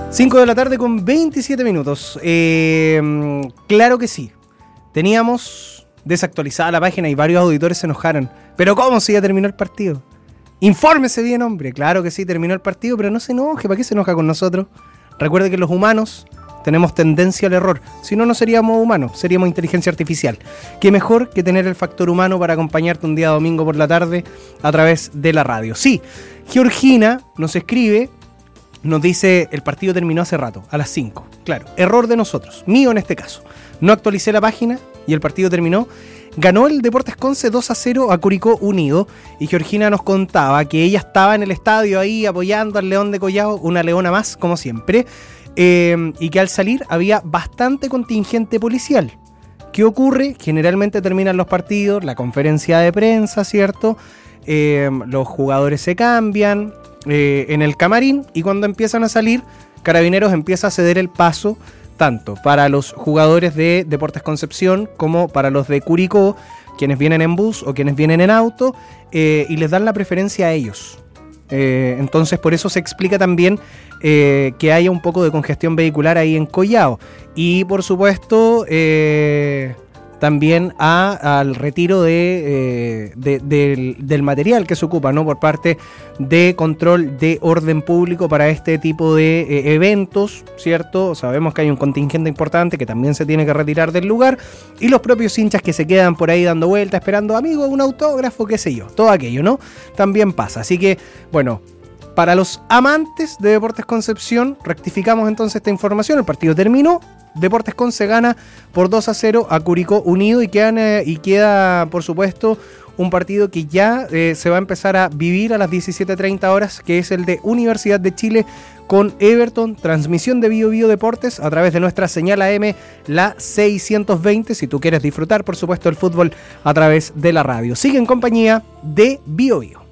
5 de la tarde con 27 minutos. Claro que sí. Teníamos desactualizada la página y varios auditores se enojaron. ¿Pero cómo si ya terminó el partido? Infórmese bien, hombre. Claro que sí, terminó el partido, pero no se enoje. ¿Para qué se enoja con nosotros? Recuerde que los humanos tenemos tendencia al error. Si no, no seríamos humanos, seríamos inteligencia artificial. Qué mejor que tener el factor humano para acompañarte un día domingo por la tarde a través de la radio. Sí, Georgina nos escribe, nos dice, el partido terminó hace rato, a las 5. Claro, error de nosotros, mío en este caso. No actualicé la página y el partido terminó. Ganó el Deportes Conce 2-0 a Curicó Unido, y Georgina nos contaba que ella estaba en el estadio ahí apoyando al León de Collao, una leona más, como siempre, y que al salir había bastante contingente policial. ¿Qué ocurre? Generalmente terminan los partidos, la conferencia de prensa, ¿cierto? Los jugadores se cambian en el camarín, y cuando empiezan a salir, Carabineros empieza a ceder el paso tanto para los jugadores de Deportes Concepción como para los de Curicó, quienes vienen en bus o quienes vienen en auto, y les dan la preferencia a ellos. Entonces por eso se explica también que haya un poco de congestión vehicular ahí en Collao. Y por supuesto también al retiro del material que se ocupa, ¿no?, por parte de control de orden público para este tipo de eventos, ¿cierto? Sabemos que hay un contingente importante que también se tiene que retirar del lugar, y los propios hinchas que se quedan por ahí dando vueltas, esperando, amigo, un autógrafo, qué sé yo, todo aquello, ¿no? También pasa. Así que, bueno, para los amantes de Deportes Concepción, rectificamos entonces esta información. El partido terminó. Deportes Conce gana por 2-0 a Curicó Unido, y queda, por supuesto, un partido que ya se va a empezar a vivir a las 17:30 horas, que es el de Universidad de Chile con Everton. Transmisión de Bio Bio Deportes a través de nuestra señal AM, la 620, si tú quieres disfrutar, por supuesto, el fútbol a través de la radio. Sigue en compañía de Bio Bio.